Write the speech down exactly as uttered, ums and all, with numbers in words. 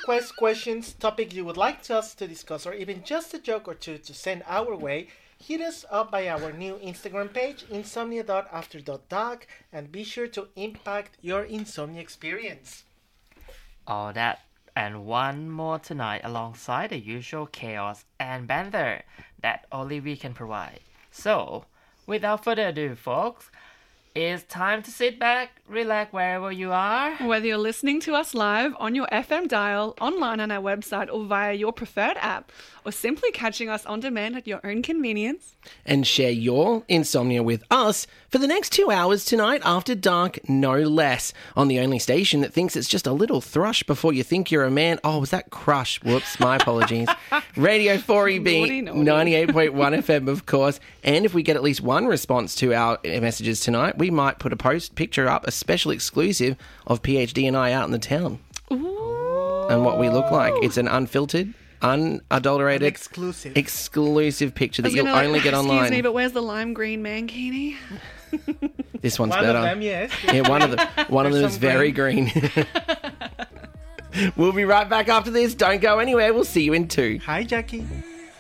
requests, questions, topics you would like us to discuss, or even just a joke or two to send our way, hit us up by our new Instagram page, insomnia dot after dot doc, and be sure to impact your insomnia experience. All that and one more tonight alongside the usual chaos and banter that only we can provide. So, without further ado, folks, it's time to sit back, relax wherever you are. Whether you're listening to us live on your F M dial, online on our website, or via your preferred app, or simply catching us on demand at your own convenience. And share your insomnia with us for the next two hours tonight after dark, no less, on the only station that thinks it's just a little thrush before you think you're a man. Oh, was that Crush? Whoops, my apologies. Radio four E B, Naughty, naughty. ninety-eight point one F M, of course. And if we get at least one response to our messages tonight, we might put a post picture up, a special exclusive of PhD and I out in the town. Ooh. And what we look like. It's an unfiltered, unadulterated, An exclusive. exclusive picture I that was you'll gonna, like, only get excuse online. Excuse me, but where's the lime green mankini? This one's One better. of them, yes. Yeah, one of them. One of them There's is some very green. We'll be right back after this. Don't go anywhere. We'll see you in two. Hi, Jackie.